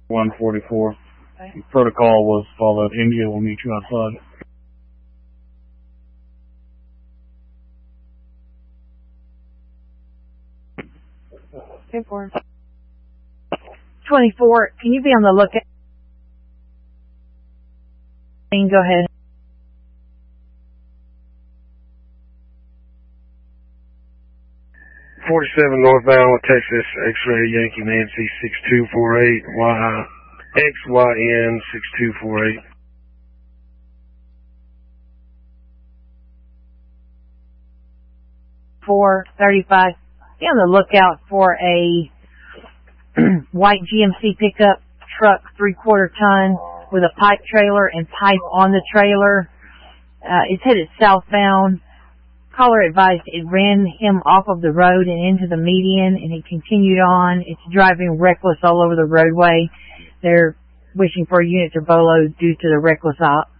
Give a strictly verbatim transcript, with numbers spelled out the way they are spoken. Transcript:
one forty-four. Okay. Protocol was followed. India will meet you outside. ten four. twenty-four, can you be on the lookout? Go ahead. forty-seven northbound with Texas X-ray Yankee Nancy six two four eight Y X Y N six two four eight. four thirty-five. Be on the lookout for a white G M C pickup truck, three-quarter ton, with a pipe trailer and pipe on the trailer. Uh, it's headed southbound. Caller advised it ran him off of the road and into the median, and he continued on. It's driving reckless all over the roadway. They're wishing for a unit to B O L O due to the reckless op.